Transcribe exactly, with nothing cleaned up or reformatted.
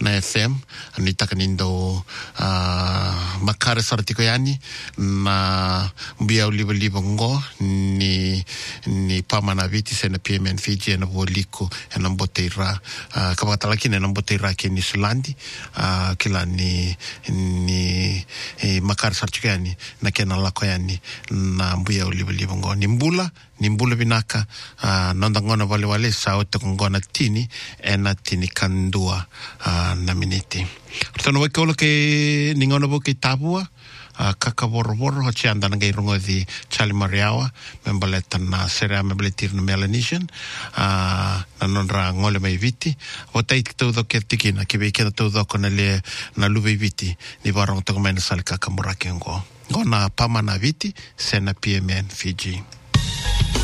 na F M ni takanindo makare sartiko yani na mbia uliva liva ngo ni ni pamana viti sena P M N Fiji na voliko na mboteira kapatalaki na mboteira ke ni Sulandi kila ni ni makare sartiko yani na kena lako yani na mbia uliva liva ngo ni mbula ni mbula vinaka uh, nonda ngona wale wale sao te ngona tini ena tini kandua uh, na miniti. Tono wake olo ke ni ngona bo ke tabua uh, kaka boro boro ho chianda nga irungo di Charlie Mariawa membaleta na serea membaletir na Melanesian uh, na nonra ngole mai viti o tai todo ke tikina ke be ke todo kona le na luve viti ni varong to mena sal kaka murake ngo ngona pamana viti sena P M N Fiji.